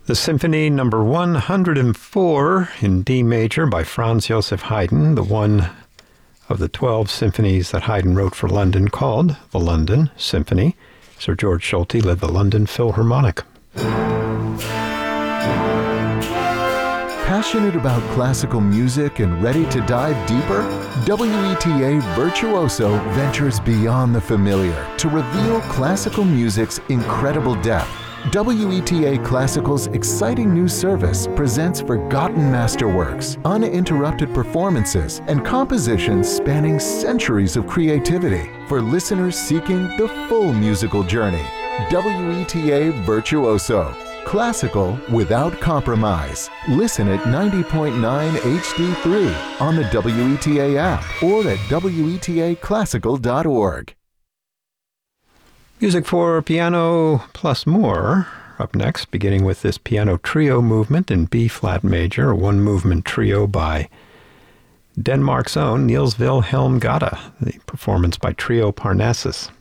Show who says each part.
Speaker 1: The Symphony Number 104 in D major by Franz Joseph Haydn, the one of the 12 symphonies that Haydn wrote for London called the London Symphony. Sir George Solti led the London Philharmonic.
Speaker 2: Passionate about classical music and ready to dive deeper? WETA Virtuoso ventures beyond the familiar to reveal classical music's incredible depth. WETA Classical's exciting new service presents forgotten masterworks, uninterrupted performances, and compositions spanning centuries of creativity for listeners seeking the full musical journey. WETA Virtuoso. Classical without compromise. Listen at 90.9 HD3 on the WETA app or at WETAclassical.org.
Speaker 1: Music for piano plus more. Up next, beginning with this piano trio movement in B-flat major, a one-movement trio by Denmark's own Niels Wilhelm Gade, the performance by Trio Parnassus.